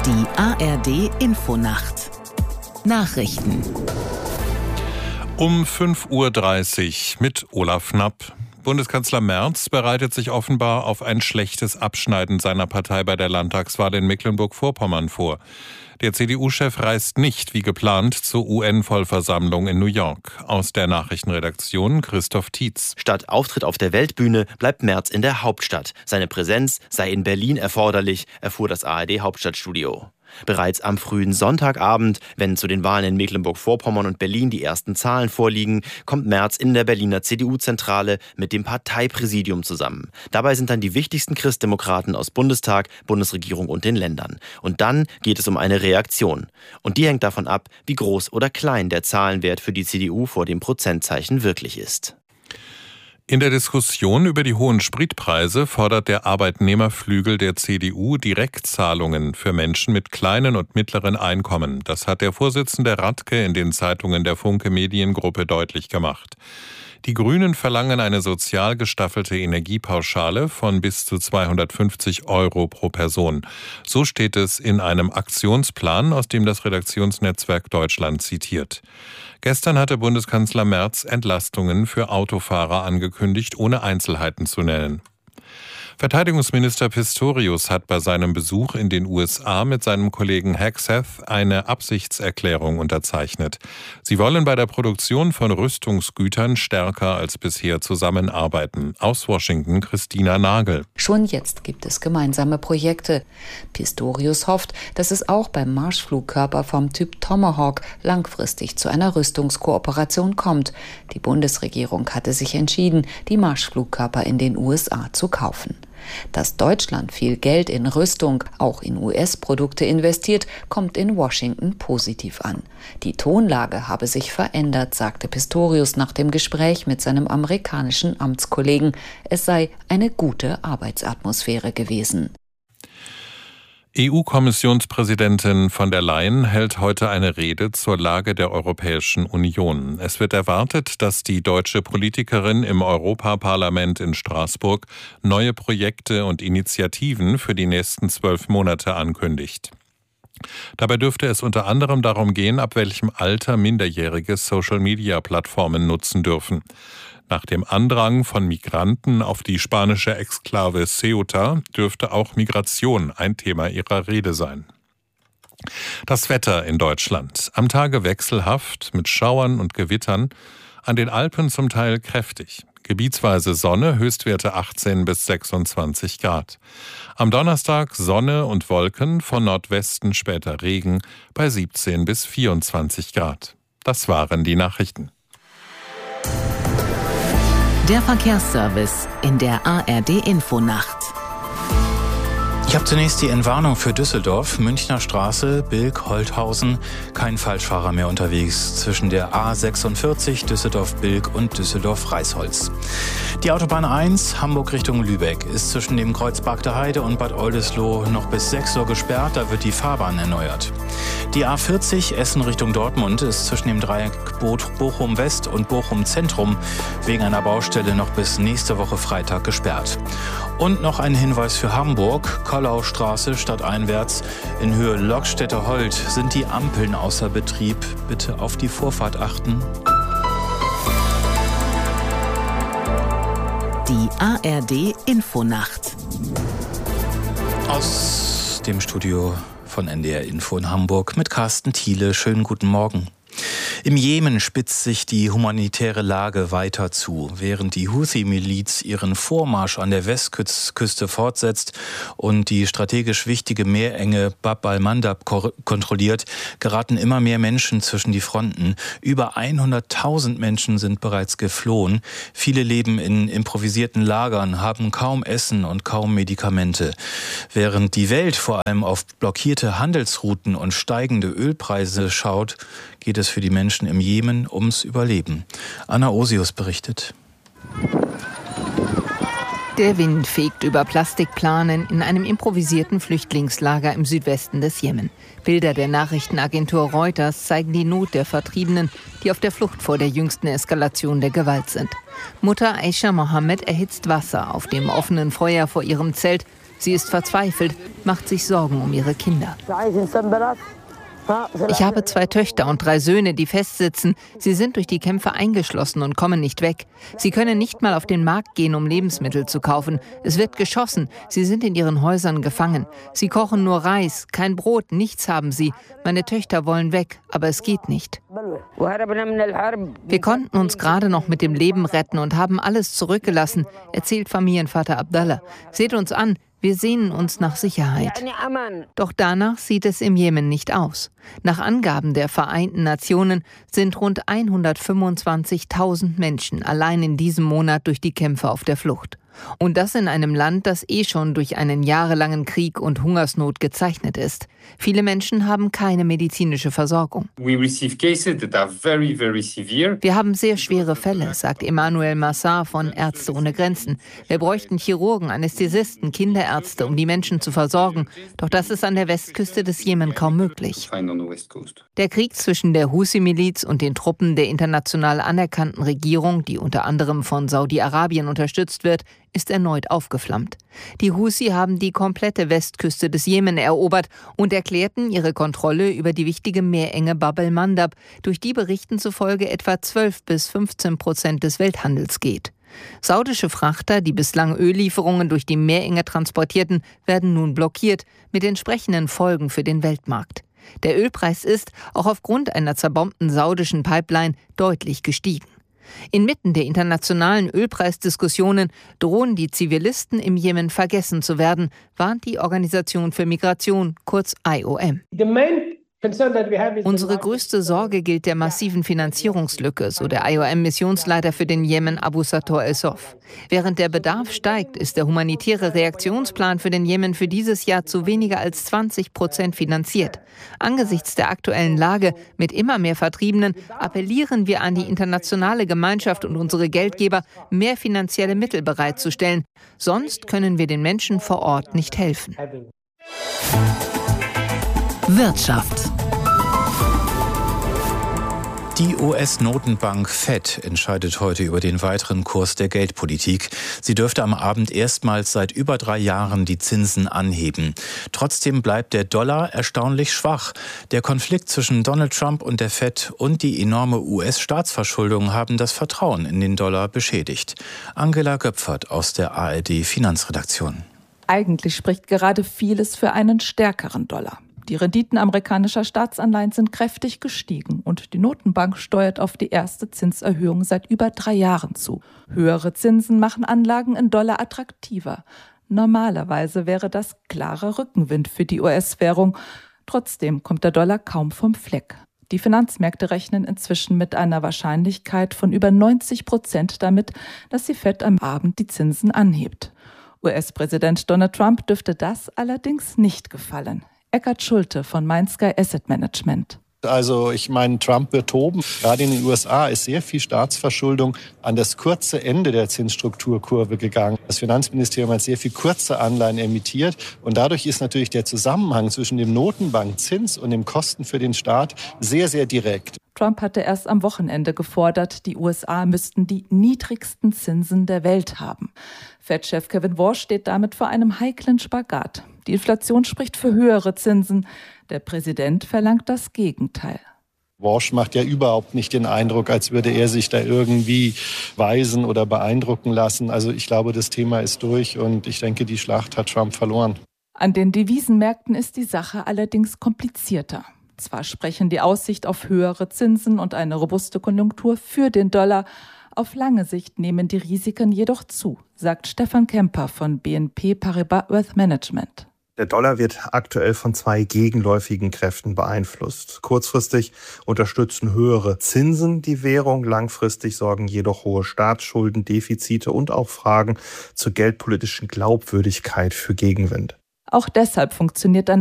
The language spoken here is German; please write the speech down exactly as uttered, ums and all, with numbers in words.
Die A R D-Infonacht. Nachrichten. Um fünf Uhr dreißig mit Olaf Knapp. Bundeskanzler Merz bereitet sich offenbar auf ein schlechtes Abschneiden seiner Partei bei der Landtagswahl in Mecklenburg-Vorpommern vor. Der C D U-Chef reist nicht wie geplant zur U N-Vollversammlung in New York. Aus der Nachrichtenredaktion Christoph Tietz. Statt Auftritt auf der Weltbühne bleibt Merz in der Hauptstadt. Seine Präsenz sei in Berlin erforderlich, erfuhr das A R D-Hauptstadtstudio. Bereits am frühen Sonntagabend, wenn zu den Wahlen in Mecklenburg-Vorpommern und Berlin die ersten Zahlen vorliegen, kommt Merz in der Berliner C D U-Zentrale mit dem Parteipräsidium zusammen. Dabei sind dann die wichtigsten Christdemokraten aus Bundestag, Bundesregierung und den Ländern. Und dann geht es um eine Reaktion. Und die hängt davon ab, wie groß oder klein der Zahlenwert für die C D U vor dem Prozentzeichen wirklich ist. In der Diskussion über die hohen Spritpreise fordert der Arbeitnehmerflügel der C D U Direktzahlungen für Menschen mit kleinen und mittleren Einkommen. Das hat der Vorsitzende Radke in den Zeitungen der Funke Mediengruppe deutlich gemacht. Die Grünen verlangen eine sozial gestaffelte Energiepauschale von bis zu zweihundertfünfzig Euro pro Person. So steht es in einem Aktionsplan, aus dem das Redaktionsnetzwerk Deutschland zitiert. Gestern hatte Bundeskanzler Merz Entlastungen für Autofahrer angekündigt, ohne Einzelheiten zu nennen. Verteidigungsminister Pistorius hat bei seinem Besuch in den U S A mit seinem Kollegen Hegseth eine Absichtserklärung unterzeichnet. Sie wollen bei der Produktion von Rüstungsgütern stärker als bisher zusammenarbeiten. Aus Washington Christina Nagel. Schon jetzt gibt es gemeinsame Projekte. Pistorius hofft, dass es auch beim Marschflugkörper vom Typ Tomahawk langfristig zu einer Rüstungskooperation kommt. Die Bundesregierung hatte sich entschieden, die Marschflugkörper in den U S A zu kaufen. Dass Deutschland viel Geld in Rüstung, auch in U S-Produkte investiert, kommt in Washington positiv an. Die Tonlage habe sich verändert, sagte Pistorius nach dem Gespräch mit seinem amerikanischen Amtskollegen. Es sei eine gute Arbeitsatmosphäre gewesen. E U-Kommissionspräsidentin von der Leyen hält heute eine Rede zur Lage der Europäischen Union. Es wird erwartet, dass die deutsche Politikerin im Europaparlament in Straßburg neue Projekte und Initiativen für die nächsten zwölf Monate ankündigt. Dabei dürfte es unter anderem darum gehen, ab welchem Alter Minderjährige Social-Media-Plattformen nutzen dürfen. Nach dem Andrang von Migranten auf die spanische Exklave Ceuta dürfte auch Migration ein Thema ihrer Rede sein. Das Wetter in Deutschland. Am Tage wechselhaft mit Schauern und Gewittern, an den Alpen zum Teil kräftig. Gebietsweise Sonne, Höchstwerte achtzehn bis sechsundzwanzig Grad. Am Donnerstag Sonne und Wolken, von Nordwesten später Regen bei siebzehn bis vierundzwanzig Grad. Das waren die Nachrichten. Der Verkehrsservice in der A R D-Infonacht. Ich habe zunächst die Entwarnung für Düsseldorf, Münchner Straße, Bilk-Holthausen. Kein Falschfahrer mehr unterwegs zwischen der A sechsundvierzig, Düsseldorf-Bilk und Düsseldorf-Reisholz. Die Autobahn eins, Hamburg Richtung Lübeck, ist zwischen dem Kreuz Bagde Heide und Bad Oldesloe noch bis sechs Uhr gesperrt. Da wird die Fahrbahn erneuert. Die A vierzig, Essen Richtung Dortmund, ist zwischen dem Dreieck Bochum West und Bochum Zentrum wegen einer Baustelle noch bis nächste Woche Freitag gesperrt. Und noch ein Hinweis für Hamburg. Kollaustraße stadteinwärts in Höhe Lokstädter Holt sind die Ampeln außer Betrieb. Bitte auf die Vorfahrt achten. Die A R D-Infonacht. Aus dem Studio von N D R Info in Hamburg mit Carsten Thiele. Schönen guten Morgen. Im Jemen spitzt sich die humanitäre Lage weiter zu. Während die Houthi-Miliz ihren Vormarsch an der Westküste fortsetzt und die strategisch wichtige Meerenge Bab al-Mandab kontrolliert, geraten immer mehr Menschen zwischen die Fronten. Über hunderttausend Menschen sind bereits geflohen. Viele leben in improvisierten Lagern, haben kaum Essen und kaum Medikamente. Während die Welt vor allem auf blockierte Handelsrouten und steigende Ölpreise schaut, geht es für die Menschen im Jemen ums Überleben. Anna Osius berichtet. Der Wind fegt über Plastikplanen in einem improvisierten Flüchtlingslager im Südwesten des Jemen. Bilder der Nachrichtenagentur Reuters zeigen die Not der Vertriebenen, die auf der Flucht vor der jüngsten Eskalation der Gewalt sind. Mutter Aisha Mohammed erhitzt Wasser auf dem offenen Feuer vor ihrem Zelt. Sie ist verzweifelt, macht sich Sorgen um ihre Kinder. Ich habe zwei Töchter und drei Söhne, die festsitzen. Sie sind durch die Kämpfe eingeschlossen und kommen nicht weg. Sie können nicht mal auf den Markt gehen, um Lebensmittel zu kaufen. Es wird geschossen. Sie sind in ihren Häusern gefangen. Sie kochen nur Reis, kein Brot, nichts haben sie. Meine Töchter wollen weg, aber es geht nicht. Wir konnten uns gerade noch mit dem Leben retten und haben alles zurückgelassen, erzählt Familienvater Abdallah. Seht uns an. Wir sehnen uns nach Sicherheit. Doch danach sieht es im Jemen nicht aus. Nach Angaben der Vereinten Nationen sind rund hundertfünfundzwanzigtausend Menschen allein in diesem Monat durch die Kämpfe auf der Flucht. Und das in einem Land, das eh schon durch einen jahrelangen Krieg und Hungersnot gezeichnet ist. Viele Menschen haben keine medizinische Versorgung. Wir haben sehr schwere Fälle, sagt Emmanuel Massar von Ärzte ohne Grenzen. Wir bräuchten Chirurgen, Anästhesisten, Kinderärzte, um die Menschen zu versorgen. Doch das ist an der Westküste des Jemen kaum möglich. Der Krieg zwischen der Husi-Miliz und den Truppen der international anerkannten Regierung, die unter anderem von Saudi-Arabien unterstützt wird, ist erneut aufgeflammt. Die Husi haben die komplette Westküste des Jemen erobert und erklärten ihre Kontrolle über die wichtige Meerenge Bab el-Mandab, durch die Berichten zufolge etwa zwölf bis fünfzehn Prozent des Welthandels geht. Saudische Frachter, die bislang Öllieferungen durch die Meerenge transportierten, werden nun blockiert, mit entsprechenden Folgen für den Weltmarkt. Der Ölpreis ist, auch aufgrund einer zerbombten saudischen Pipeline, deutlich gestiegen. Inmitten der internationalen Ölpreisdiskussionen drohen die Zivilisten im Jemen vergessen zu werden, warnt die Organisation für Migration, kurz I O M. Unsere größte Sorge gilt der massiven Finanzierungslücke, so der I O M-Missionsleiter für den Jemen Abu Sator el-Sof. Während der Bedarf steigt, ist der humanitäre Reaktionsplan für den Jemen für dieses Jahr zu weniger als zwanzig Prozent finanziert. Angesichts der aktuellen Lage mit immer mehr Vertriebenen appellieren wir an die internationale Gemeinschaft und unsere Geldgeber, mehr finanzielle Mittel bereitzustellen. Sonst können wir den Menschen vor Ort nicht helfen. Wirtschaft. Die U S-Notenbank Fed entscheidet heute über den weiteren Kurs der Geldpolitik. Sie dürfte am Abend erstmals seit über drei Jahren die Zinsen anheben. Trotzdem bleibt der Dollar erstaunlich schwach. Der Konflikt zwischen Donald Trump und der Fed und die enorme U S-Staatsverschuldung haben das Vertrauen in den Dollar beschädigt. Angela Göpfert aus der A R D-Finanzredaktion. Eigentlich spricht gerade vieles für einen stärkeren Dollar. Die Renditen amerikanischer Staatsanleihen sind kräftig gestiegen und die Notenbank steuert auf die erste Zinserhöhung seit über drei Jahren zu. Höhere Zinsen machen Anlagen in Dollar attraktiver. Normalerweise wäre das klarer Rückenwind für die U S-Währung. Trotzdem kommt der Dollar kaum vom Fleck. Die Finanzmärkte rechnen inzwischen mit einer Wahrscheinlichkeit von über neunzig Prozent damit, dass die Fed am Abend die Zinsen anhebt. U S-Präsident Donald Trump dürfte das allerdings nicht gefallen. Eckart Schulte von MindSky Asset Management. Also ich meine, Trump wird toben. Gerade in den U S A ist sehr viel Staatsverschuldung an das kurze Ende der Zinsstrukturkurve gegangen. Das Finanzministerium hat sehr viel kurze Anleihen emittiert und dadurch ist natürlich der Zusammenhang zwischen dem Notenbankzins und dem Kosten für den Staat sehr, sehr direkt. Trump hatte erst am Wochenende gefordert, die U S A müssten die niedrigsten Zinsen der Welt haben. Fed-Chef Kevin Warsh steht damit vor einem heiklen Spagat. Die Inflation spricht für höhere Zinsen. Der Präsident verlangt das Gegenteil. Warsh macht ja überhaupt nicht den Eindruck, als würde er sich da irgendwie weisen oder beeindrucken lassen. Also ich glaube, das Thema ist durch und ich denke, die Schlacht hat Trump verloren. An den Devisenmärkten ist die Sache allerdings komplizierter. Zwar sprechen die Aussicht auf höhere Zinsen und eine robuste Konjunktur für den Dollar, auf lange Sicht nehmen die Risiken jedoch zu, sagt Stefan Kemper von B N P Paribas Wealth Management. Der Dollar wird aktuell von zwei gegenläufigen Kräften beeinflusst. Kurzfristig unterstützen höhere Zinsen die Währung, langfristig sorgen jedoch hohe Staatsschulden, Defizite und auch Fragen zur geldpolitischen Glaubwürdigkeit für Gegenwind. Auch deshalb funktioniert ein